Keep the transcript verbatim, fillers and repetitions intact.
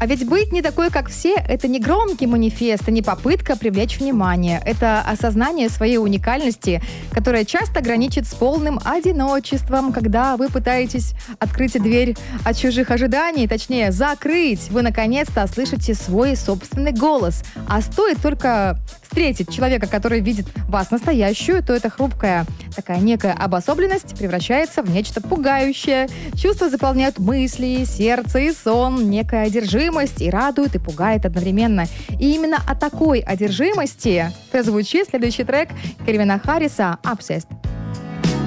А ведь быть не такой, как все, это не громкий манифест, и не попытка привлечь внимание. Это осознание своей уникальности, которая часто граничит с полным одиночеством, когда вы пытаетесь открыть дверь от чужих ожиданий, точнее, закрыть. Вы наконец-то слышите свой собственный голос. А стоит только встретить человека, который видит вас настоящую, то эта хрупкая такая некая обособленность превращается в нечто пугающее. Чувства заполняют мысли, сердце и сон, некая одержимость и радует, и пугает одновременно. И именно о такой одержимости прозвучит следующий трек Кельвина Харриса «Obsessed».